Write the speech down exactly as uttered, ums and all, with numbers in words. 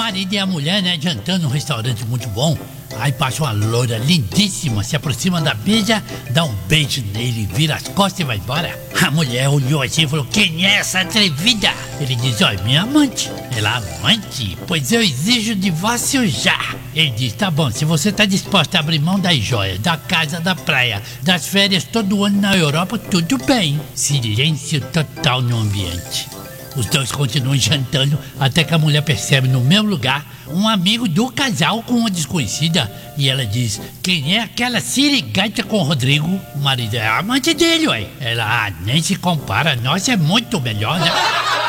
marido e a mulher, né, jantando num restaurante muito bom. Aí passa uma loura lindíssima, se aproxima da beija, dá um beijo nele, vira as costas e vai embora. A mulher olhou assim e falou: quem é essa atrevida? Ele diz: ó, minha amante. Ela: amante? Pois eu exijo o divórcio já. Ele diz: tá bom, se você tá disposta a abrir mão das joias, da casa, da praia, das férias todo ano na Europa, tudo bem. Silêncio total no ambiente. Os dois continuam jantando até que a mulher percebe no mesmo lugar um amigo do casal com uma desconhecida. E ela diz: quem é aquela sirigueita com o Rodrigo? O marido: é a amante dele, ué. Ela: ah, nem se compara, nossa, é muito melhor, né?